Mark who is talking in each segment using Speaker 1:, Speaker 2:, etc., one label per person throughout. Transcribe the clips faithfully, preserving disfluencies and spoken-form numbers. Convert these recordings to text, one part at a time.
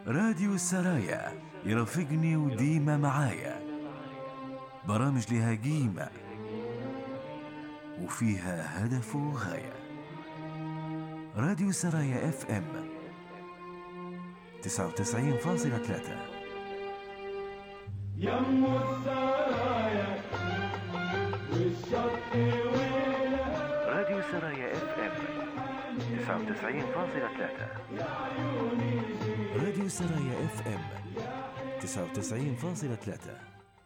Speaker 1: راديو السرايا يرافقني وديما معايا، برامج لها قيمة وفيها هدف وغاية. راديو السرايا اف ام تسعة وتسعين فاصلة ثلاثة.
Speaker 2: يم السرايا والشط ويلها.
Speaker 1: راديو السرايا اف ام تسعة وتسعين فاصلة ثلاثة. راديو السرايا اف ام تسعة وتسعين فاصلة ثلاثة.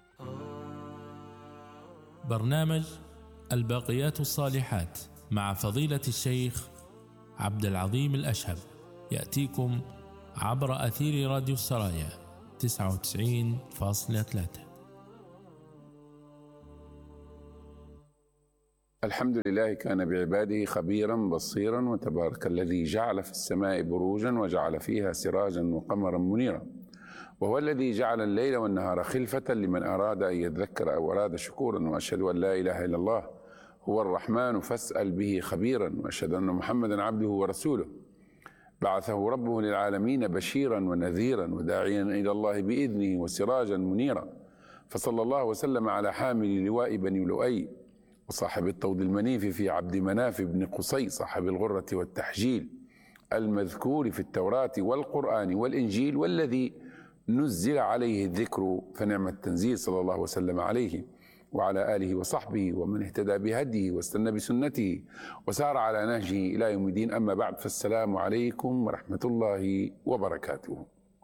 Speaker 3: برنامج الباقيات الصالحات مع فضيلة الشيخ عبد العظيم الأشهب يأتيكم عبر أثير راديو السرايا تسعة وتسعين فاصلة ثلاثة.
Speaker 4: الحمد لله كان بعباده خبيرا بصيرا، وتبارك الذي جعل في السماء بروجا وجعل فيها سراجا وقمرا منيرا، وهو الذي جعل الليل والنهار خلفة لمن أراد أن يذكر أو أراد شكورا. وأشهد أن لا إله إلا الله هو الرحمن فاسأل به خبيرا، وأشهد أن محمدا عبده ورسوله بعثه ربه للعالمين بشيرا ونذيرا وداعيا إلى الله بإذنه وسراجا منيرا. فصلى الله وسلم على حامل لواء بني لؤي وصاحب الطود المنيف في عبد مناف بن قصي صاحب الغرة والتحجيل المذكور في التوراة والقرآن والإنجيل، والذي نزل عليه الذكر فنعم التنزيل، صلى الله وسلم عليه وعلى آله وصحبه ومن اهتدى بهديه واستنى بسنته وسار على نهجه إلى يوم الدين. أما بعد، فالسلام عليكم ورحمة الله وبركاته.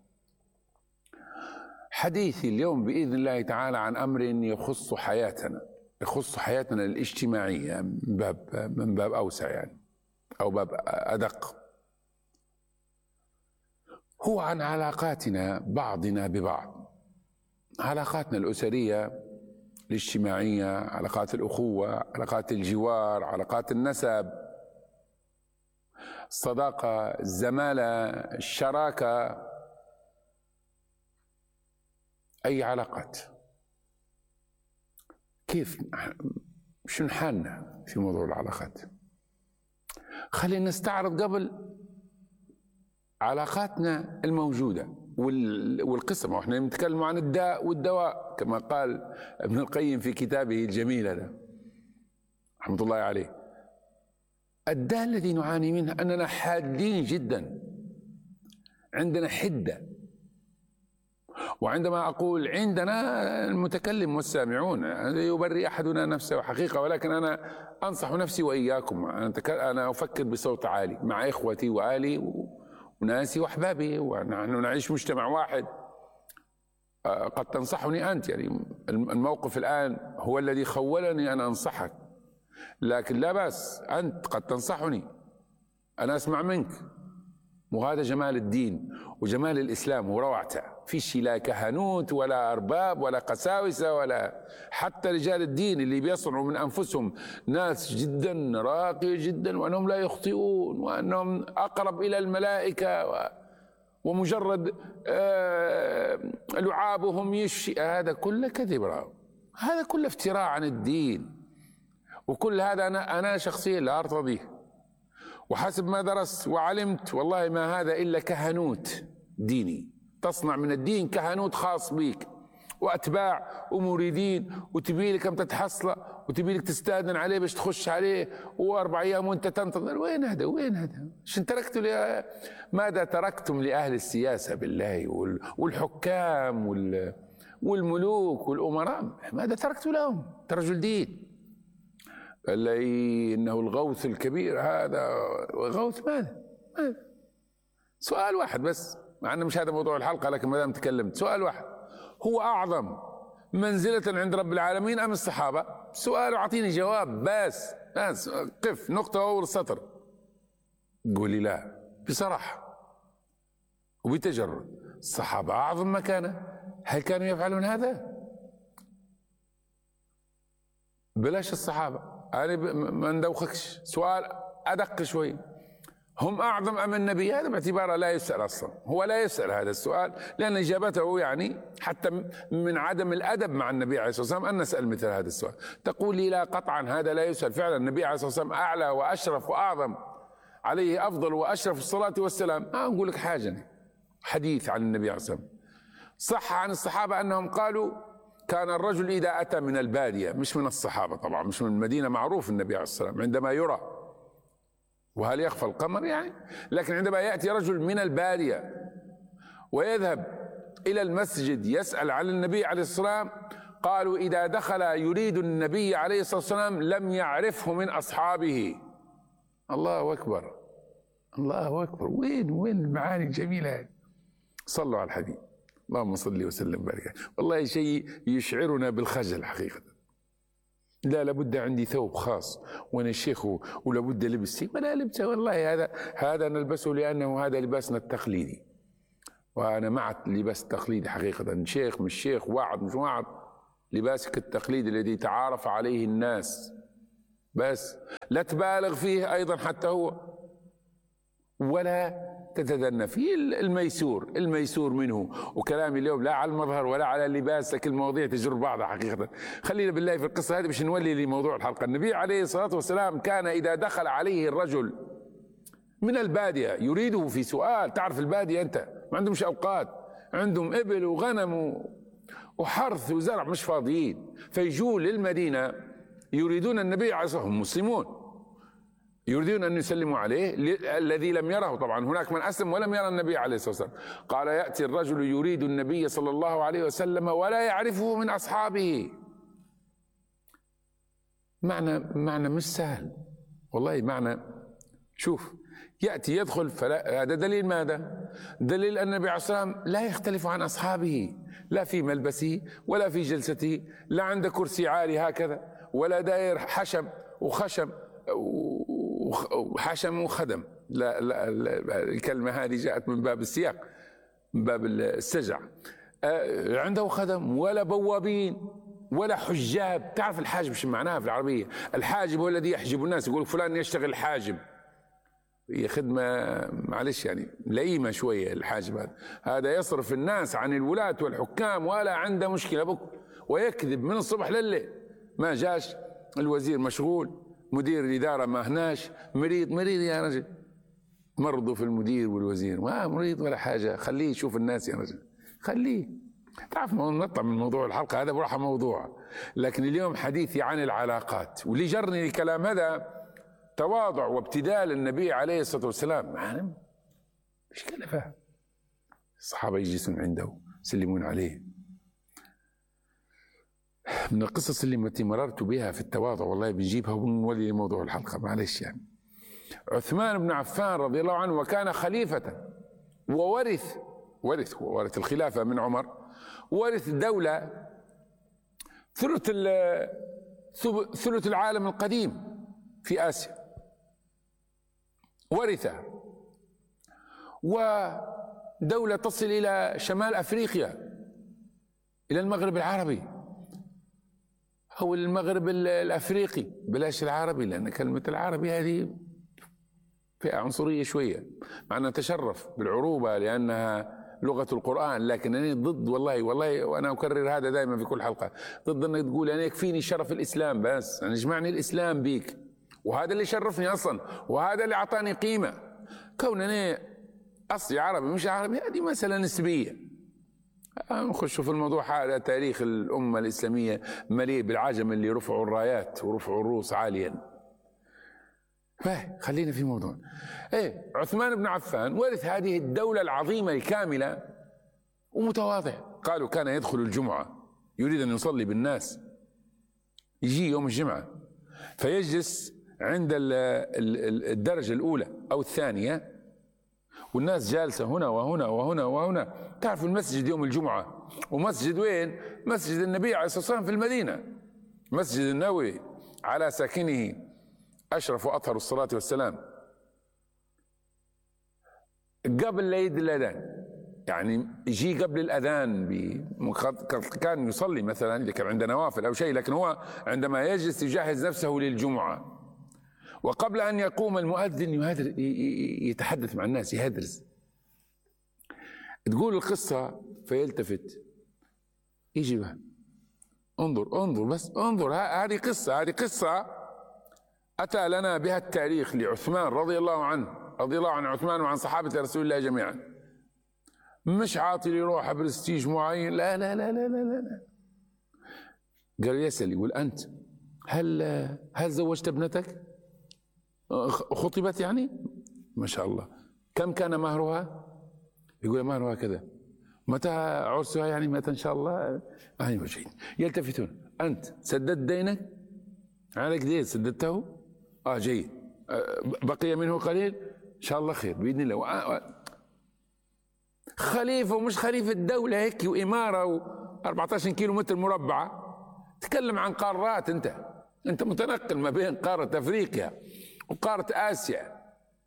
Speaker 4: حديثي اليوم بإذن الله تعالى عن أمر يخص حياتنا يخص حياتنا الاجتماعية من باب من باب أوسع يعني، أو باب أدق. هو عن علاقاتنا بعضنا ببعض، علاقاتنا الأسرية الاجتماعية، علاقات الأخوة، علاقات الجوار، علاقات النسب، الصداقة، الزمالة، الشراكة، أي علاقات. كيف شنو حالنا في موضوع العلاقات؟ خلينا نستعرض قبل علاقاتنا الموجودة والقسم، واحنا نتكلم عن الداء والدواء كما قال ابن القيم في كتابه الجميل هذا رحمة الله عليه. الداء الذي نعاني منه أننا حادين جدا، عندنا حدة. وعندما أقول عندنا، المتكلم والسامعون، يبرئ أحدنا نفسه حقيقة، ولكن أنا أنصح نفسي وإياكم. أنا أفكر بصوت عالي مع إخوتي وآلي وناسي وأحبابي، ونحن نعيش مجتمع واحد. قد تنصحني أنت، يعني الموقف الآن هو الذي خولني أن أنصحك، لكن لا بأس، أنت قد تنصحني، أنا أسمع منك. وهذا جمال الدين وجمال الإسلام وروعته، فيش لا كهنوت ولا أرباب ولا قساوسة ولا حتى رجال الدين اللي بيصنعوا من أنفسهم ناس جدا راقية جدا، وأنهم لا يخطئون، وأنهم أقرب إلى الملائكة، ومجرد آه لعابهم يشفي. هذا كله كذب، هذا كله افتراء عن الدين، وكل هذا أنا أنا شخصيا لا أرتضيه. وحسب ما درست وعلمت، والله ما هذا إلا كهنوت ديني، تصنع من الدين كهنوت خاص بيك وأتباع ومريدين، وتبي لك أم تتحصله، وتبي لك تستأذن عليه باش تخش عليه، وأربع أيام وأنت تنتظر. وين هذا وين هذا شن تركتوا لي؟ ماذا تركتم لأهل السياسة بالله والحكام والملوك والأمراء؟ ماذا تركتوا لهم؟ رجل دين. قال لي إنه الغوث الكبير. هذا غوث ماذا؟ ماذا؟ سؤال واحد بس، مع أنه مش هذا موضوع الحلقة، لكن ما دام تكلمت، سؤال واحد: هو أعظم منزلة عند رب العالمين أم الصحابة؟ سؤال وأعطيني جواب بس بس قف نقطة أول سطر. قولي لا بصراحة وبتجرد. الصحابة أعظم مكانة. هل كانوا يفعلون هذا؟ بلاش الصحابة، أنا ما ندوخكش. سؤال أدق شوي: هم أعظم أم النبي؟ هذا باعتباره لا يسأل أصلا، هو لا يسأل هذا السؤال، لأن إجابته يعني حتى من عدم الأدب مع النبي عليه الصلاة والسلام أن نسأل مثل هذا السؤال. تقول لي لا قطعا هذا لا يسأل. فعلا النبي عليه الصلاة والسلام أعلى وأشرف وأعظم، عليه أفضل وأشرف الصلاة والسلام. ما أقول لك حاجة، حديث عن النبي عليه الصلاة والسلام. صح عن الصحابة أنهم قالوا كان الرجل إذا أتى من البادية، مش من الصحابة طبعا، مش من المدينة، معروف النبي عليه الصلاة والسلام عندما يرى، وهل يخفى القمر يعني، لكن عندما يأتي رجل من البادية ويذهب إلى المسجد يسأل عن النبي عليه الصلاة والسلام، قالوا إذا دخل يريد النبي عليه الصلاة والسلام لم يعرفه من أصحابه. الله أكبر، الله أكبر. وين وين المعاني الجميلة هذه؟ صلوا على الحبيب، اللهم صل وسلم وبارك. والله شيء يشعرنا بالخجل حقيقة. لا لابد عندي ثوب خاص وانا الشيخ ولابد لبسه، ولا لبسه والله، هذا هذا نلبسه لانه هذا لباسنا التقليدي، وانا مع اللباس التقليدي حقيقة. شيخ مش شيخ، واعظ مش واعظ، لباسك التقليدي الذي تعارف عليه الناس، بس لا تبالغ فيه ايضا حتى هو، ولا تتدنى فيه. الميسور الميسور منه. وكلامي اليوم لا على المظهر ولا على اللباس، لكن المواضيع تجر بعضها حقيقة. خلينا بالله في القصة هذه باش نولي لموضوع الحلقة. النبي عليه الصلاة والسلام كان إذا دخل عليه الرجل من البادية يريده في سؤال، تعرف البادية أنت ما عندهمش أوقات، عندهم إبل وغنم وحرث وزرع، مش فاضيين، فيجوا للمدينة يريدون النبي عليه الصلاة والسلام، هم مسلمون، يريدون أن يسلموا عليه الذي لم يره. طبعا هناك من أسلم ولم يرى النبي عليه الصلاة والسلام. قال يأتي الرجل يريد النبي صلى الله عليه وسلم ولا يعرفه من أصحابه. معنى معنى مش سهل والله. معنى شوف، يأتي يدخل، فلا، هذا دليل ماذا؟ دليل أن النبي عليه الصلاة والسلام لا يختلف عن أصحابه، لا في ملبسه ولا في جلسته، لا عنده كرسي عالي هكذا، ولا داير حشم وخشم وحشم وخدم. لا, لا, لا الكلمة هذه جاءت من باب السياق، من باب السجع. عنده خدم ولا بوابين ولا حجاب. تعرف الحاجب شو معناها في العربية؟ الحاجب هو الذي يحجب الناس، يقول فلان يشتغل حاجب، هي خدمة معلش يعني لئيمة شوية. الحاجب هذا هذا يصرف الناس عن الولاة والحكام ولا عنده مشكلة بك، ويكذب من الصبح لليل. ما جاش الوزير مشغول، مدير الإدارة ما هناش، مريض مريض يا رجل، مرضوا في المدير والوزير، ما مريض ولا حاجة، خليه يشوف الناس يا رجل، خليه. تعرف نطلع من موضوع الحلقة هذا بروحه موضوع، لكن اليوم حديثي عن العلاقات. واللي جرني الكلام هذا تواضع وابتذال النبي عليه الصلاة والسلام. معلم مش كلفة. الصحابة يجلسون عنده يسلمون عليه. من القصص اللي التي مررت بها في التواضع والله بنجيبها ونولي لموضوع الحلقة معلش يعني. عثمان بن عفان رضي الله عنه وكان خليفة، وورث ورث ورث الخلافة من عمر، ورث الدولة ثلث ثلث العالم القديم في آسيا، ورثها، ودولة تصل إلى شمال أفريقيا، إلى المغرب العربي أو المغرب الأفريقي، بلاش العربي، لأن كلمة العربي هذه فيها عنصرية شوية، مع أنها تشرف بالعروبة لأنها لغة القرآن، لكن أنا ضد والله والله، وأنا أكرر هذا دائما في كل حلقة، ضد أنك تقول أنا يكفيني شرف الإسلام بس، أنا يجمعني الإسلام بيك، وهذا اللي شرفني أصلا، وهذا اللي أعطاني قيمة. كون أنا أصلي عربي مش عربي هذه مسألة نسبية. نخش في الموضوع هذا. تاريخ الأمة الإسلامية مليء بالعجم اللي رفعوا الرايات ورفعوا الرؤوس عاليا. خلينا في موضوع. ايه عثمان بن عفان ورث هذه الدولة العظيمة الكاملة ومتواضع. قالوا كان يدخل الجمعة يريد أن يصلي بالناس، يجي يوم الجمعة فيجلس عند الدرجة الأولى أو الثانية، والناس جالسة هنا وهنا وهنا وهنا. تعرف المسجد يوم الجمعة، ومسجد وين؟ مسجد النبي عليه الصلاة والسلام في المدينة، مسجد النبوي على ساكنه أشرف وأطهر الصلاة والسلام. قبل لا يد الأذان، يعني يجي قبل الأذان كان يصلي مثلا إذا كان عنده نوافل أو شيء، لكن هو عندما يجلس يجهز نفسه للجمعة، وقبل أن يقوم المؤذن يتحدث مع الناس، يهدرس. تقول القصة فيلتفت يجي بها، انظر انظر بس انظر، هذه قصة، هذه قصة أتى لنا بها التاريخ لعثمان رضي الله عنه، رضي الله عن عثمان وعن صحابة رسول الله جميعا. مش عاطي لي روحه برستيج معين، لا لا لا لا لا لا. قال يسأل يقول أنت هل هل زوجت ابنتك؟ خطبت يعني؟ ما شاء الله. كم كان مهرها؟ يقول مهرها كذا. متى عرسها يعني؟ متى إن شاء الله؟ يعني وجهين. يلتفتون. أنت سددت دينك؟ عليك دين سددته؟ آه جيد. بقي منه قليل؟ إن شاء الله خير بإذن الله. خليفة ومش خليفة دولة هيك وإمارة وأربعة عشر كيلو متر مربعة. تكلم عن قارات. أنت أنت متنقل ما بين قارة أفريقيا وقارة آسيا.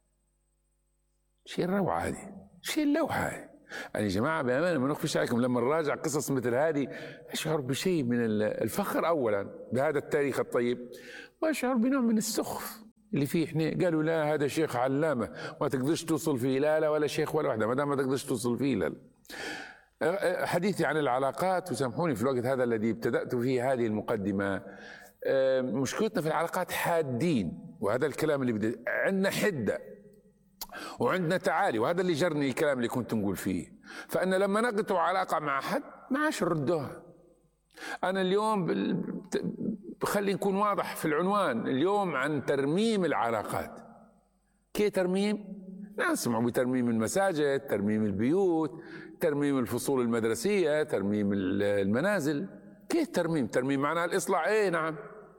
Speaker 4: شيء الروعة هذه، شيء اللوحة هذه. يعني يا جماعة بأمانة ما نخفيش عليكم، لما نراجع قصص مثل هذه أشعر بشيء من الفخر أولا بهذا التاريخ الطيب، وأشعر بنوع من السخف اللي فيه. احنا قالوا لا هذا شيخ علامة ما تقدرش توصل فيه، لا لا ولا شيخ ولا واحدة ما دام ما تقدرش توصل فيه. لا. حديثي عن العلاقات، وسامحوني في الوقت هذا الذي ابتدأت فيه هذه المقدمة، مشكلتنا في العلاقات حادين، وهذا الكلام اللي بدي عندنا حدة وعندنا تعالي، وهذا اللي جرني الكلام اللي كنت نقول فيه. فأنا لما نقطع علاقة مع حد ما عادش نردوها. أنا اليوم بخلي نكون واضح في العنوان اليوم عن ترميم العلاقات. كيف ترميم؟ نسمع بترميم المساجد، ترميم البيوت، ترميم الفصول المدرسية، ترميم المنازل. كيف ترميم؟ ترميم معناها الإصلاح. إيه نعم.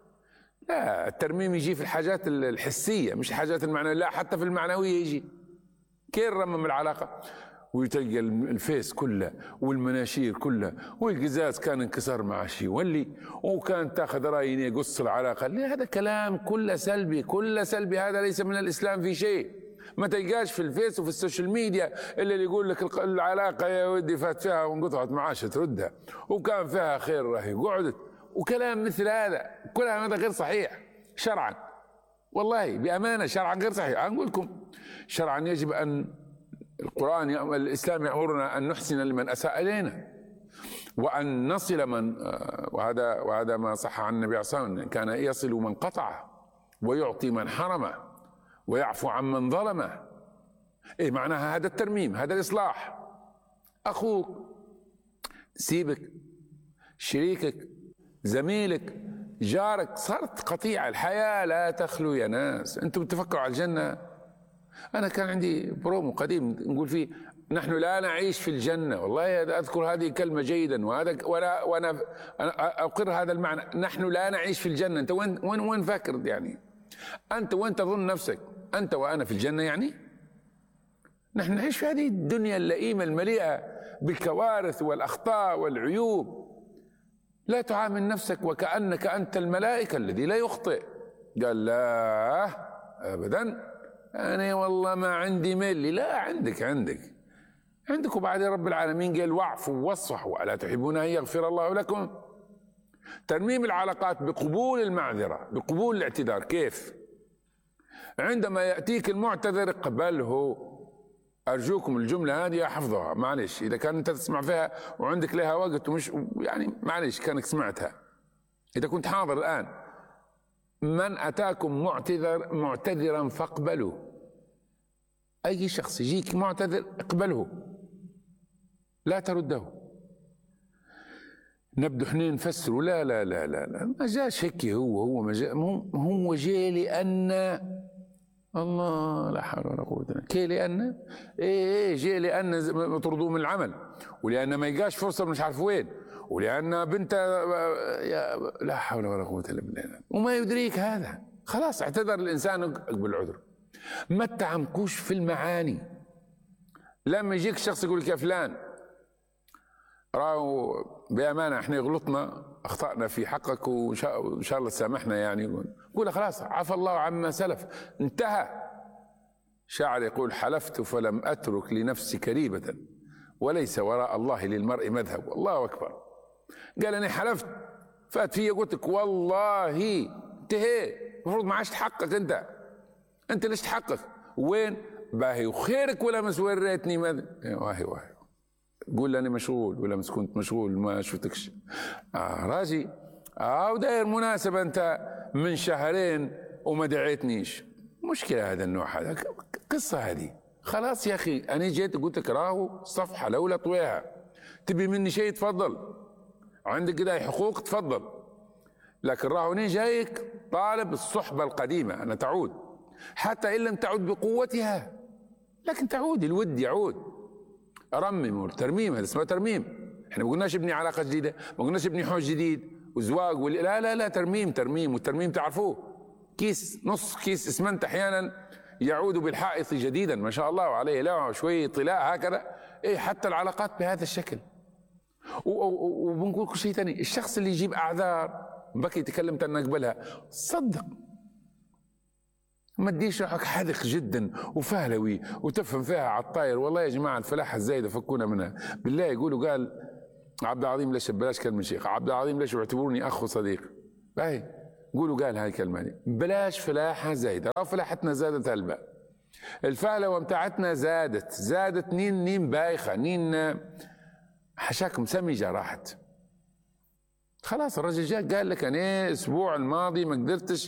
Speaker 4: لا، الترميم يجي في الحاجات الحسية مش الحاجات المعنوية. لا، حتى في المعنوية يجي. كيف نرمم العلاقة؟ ويتلقى الفيس كله والمناشير كلها والقزاز كان انكسر مع شيء واللي وكان تاخذ رايين يقص العلاقة. لا، هذا كلام كله سلبي، كله سلبي. هذا ليس من الإسلام في شيء. ما تلقاش في الفيس وفي السوشيال ميديا إلا اللي يقول لك العلاقة يا ودي فات فيها وانقطعت معاش تردها وكان فيها خير راهي قعدت، وكلام مثل هذا كلام هذا غير صحيح شرعا. والله بأمانة شرعا غير صحيح. أقول لكم شرعا يجب أن القرآن الإسلام يأمرنا أن نحسن لمن أساء إلينا، وأن نصل من وهذا وهذا ما صح عن النبي صلى الله عليه وسلم، كان يصل من قطعه ويعطي من حرمه ويعفو عن من ظلمه. إيه معناها هذا الترميم، هذا الإصلاح. أخوك، سيبك، شريكك، زميلك، جارك، صارت قطيعة. الحياة لا تخلو يا ناس. أنتم بتفكروا على الجنة؟ أنا كان عندي برومو قديم نقول فيه نحن لا نعيش في الجنة. والله أذكر هذه كلمة جيدا، وهذا وأنا وأنا أقر هذا المعنى. نحن لا نعيش في الجنة. أنت وين وين وين فاكر يعني؟ أنت وين تظن نفسك؟ أنت وأنا في الجنة يعني؟ نحن نعيش في هذه الدنيا اللئيمة المليئة بالكوارث والأخطاء والعيوب. لا تعامل نفسك وكأنك أنت الملائكة الذي لا يخطئ. قال لا أبدا، أنا والله ما عندي ملي. لا، عندك عندك عندك وبعدين رب العالمين قال واعفوا واصفحوا ألا تحبون أن يغفر الله لكم. ترميم العلاقات بقبول المعذرة، بقبول الاعتذار. كيف؟ عندما يأتيك المعتذر اقبله. أرجوكم الجملة هذه حفظها، معلش إذا كان أنت تسمع فيها وعندك لها وقت ومش يعني معلش كانك سمعتها، إذا كنت حاضر الآن. من أتاكم معتذر معتذرا فاقبلوا. أي شخص يجيك معتذر اقبله، لا ترده. نبدو احنا نفسروا لا لا لا لا لا ما جاش هيك. هو هو ما جاء هو جاء لأن الله لا حول ولا قوة إلا كي لأن إيه إيه جاء لأن مطردوه من العمل، ولأن ما يلقاش فرصة مش عارف وين، ولأن بنت لا حول ولا قوة إلا بالله. وما يدريك هذا. خلاص اعتذر الإنسان اقبل العذر. ما تعمقوش في المعاني. لما يجيك شخص يقول لك يا فلان راهو بأمانة احنا غلطنا أخطأنا في حقك وإن شاء, شاء الله تسامحنا يعني، قول خلاص عفى الله عما سلف انتهى. شاعر يقول حلفت فلم أترك لنفسي كريبة وليس وراء الله للمرء مذهب. الله أكبر. قال أنا حلفت فات فيا قلت لك والله انتهي. المفروض ما عادش تحقق. أنت أنت ليش تحقق؟ وين باهي وخيرك ولا مسوي ريتني ماذا واهي واهي قول لي أنا مشغول ولا مس كنت مشغول ما شفتكش. آه راجي آه وداير مناسبة أنت من شهرين وما دعيتنيش. مشكلة هذا النوع، هذا قصة هذه خلاص يا اخي انا جيت قلت لك راهو صفحه لولا طويها، تبي مني شيء تفضل، عندك كده حقوق تفضل، لكن راهو انا جايك طالب الصحبه القديمه أنا تعود، حتى ان لم تعد بقوتها لكن تعود، الود يعود. ارمم والترميم هذا اسمه ترميم، احنا ما قلناش ابني علاقه جديده، ما قلناش ابني حوش جديد وزواج ولا لا لا لا، ترميم ترميم، والترميم تعرفوه كيس نص كيس اسمنت احيانا يعود بالحائط جديدا ما شاء الله، وعليه لوعه وشويه طلاء هكذا، ايه حتى العلاقات بهذا الشكل. وبنقول كل شيء ثاني، الشخص اللي يجيب اعذار بكي تكلمت ان نقبلها صدق، ما تديش روحك حذق جدا وفهلوي وتفهم فيها على الطاير. والله يا جماعه الفلاحه الزايده فكونا منها بالله. يقولوا قال عبد العظيم ليش بلاش كلمه شيخ عبد العظيم ليش يعتبروني اخ وصديق، باهي قولوا قال هاي الكلمه دي، بلاش فلاحه زايده، او فلاحتنا زادت هلبا، الفهلوه متاعتنا زادت زادت نين نين بايخه نين حشاكم سمجه راحت. خلاص الرجل جاء قال لك انا الاسبوع الماضي ما قدرتش